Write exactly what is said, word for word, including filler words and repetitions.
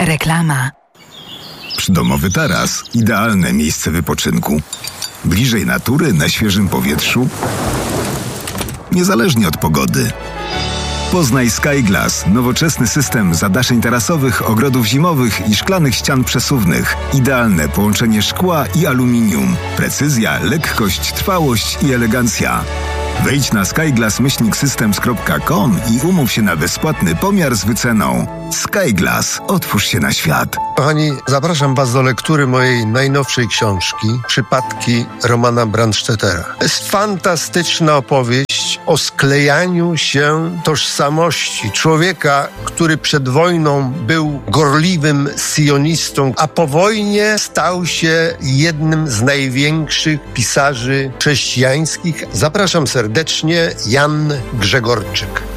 Reklama. Przydomowy taras. Idealne miejsce wypoczynku. Bliżej natury, na świeżym powietrzu. Niezależnie od pogody. Poznaj Skyglass, nowoczesny system zadaszeń tarasowych, ogrodów zimowych i szklanych ścian przesuwnych. Idealne połączenie szkła i aluminium. Precyzja, lekkość, trwałość i elegancja. Wejdź na skyglass myślnik systems kropka com i umów się na bezpłatny pomiar z wyceną. Skyglass. Otwórz się na świat. Kochani, zapraszam Was do lektury mojej najnowszej książki Przypadki Romana Brandstättera. To jest fantastyczna opowieść o sklejaniu się tożsamości człowieka, który przed wojną był gorliwym sionistą, a po wojnie stał się jednym z największych pisarzy chrześcijańskich. Zapraszam serdecznie, Jan Grzegorczyk.